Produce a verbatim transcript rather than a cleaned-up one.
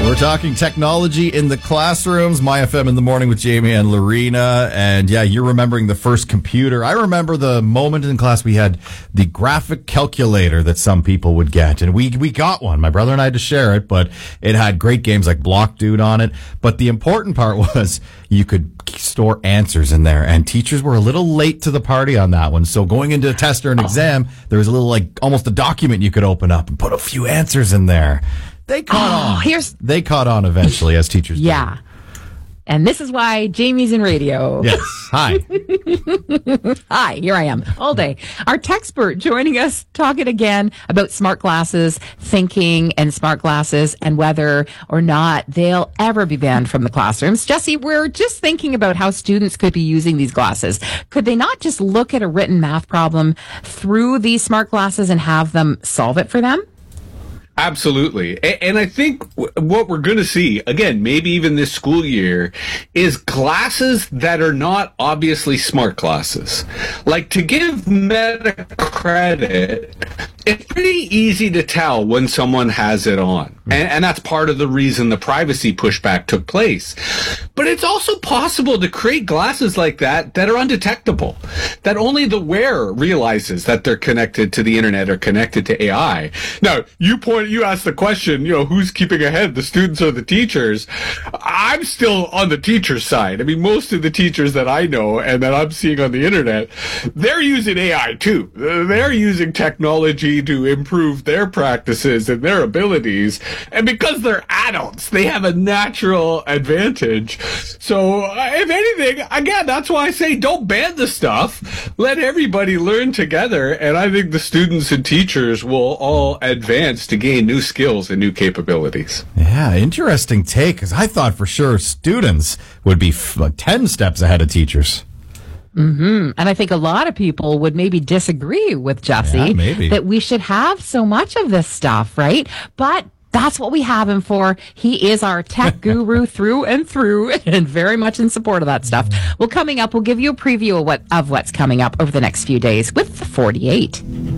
We're talking technology in the classrooms. My F M in the morning with Jamie and Lorena. And yeah, you're remembering the first computer. I remember the moment in class we had the graphic calculator that some people would get. And we, we got one. My brother and I had to share it, but it had great games like Block Dude on it. But the important part was you could store answers in there. And teachers were a little late to the party on that one. So going into a test or an exam, there was a little like almost a document you could open up and put a few answers in there. They caught oh, on. Here's They caught on eventually, as teachers do. Yeah. And this is why Jamie's in radio. Yes. Hi. Hi, here I am all day. Our techspert joining us, talking again about smart glasses, thinking and smart glasses, and whether or not they'll ever be banned from the classrooms. Jesse, we're just thinking about how students could be using these glasses. Could they not just look at a written math problem through these smart glasses and have them solve it for them? Absolutely. And I think what we're going to see, again, maybe even this school year, is glasses that are not obviously smart glasses. Like, to give Meta credit, it's pretty easy to tell when someone has it on. And, and that's part of the reason the privacy pushback took place. But it's also possible to create glasses like that that are undetectable, that only the wearer realizes that they're connected to the internet or connected to A I. Now, you point you asked the question, you know, who's keeping ahead, the students or the teachers? I'm still on the teacher side. I mean, most of the teachers that I know and that I'm seeing on the internet, they're using A I too. They're using technology to improve their practices and their abilities. And because they're adults, they have a natural advantage. So, uh, if anything, again, that's why I say don't ban the stuff. Let everybody learn together. And I think the students and teachers will all advance to gain new skills and new capabilities. Yeah, interesting take, because I thought for sure students would be f- ten steps ahead of teachers. Mm-hmm. And I think a lot of people would maybe disagree with Jesse Yeah, maybe. that we should have so much of this stuff, right? But that's what we have him for. He is our tech guru through and through, and very much in support of that stuff. Well, coming up, we'll give you a preview of what of what's coming up over the next few days with the forty-eight.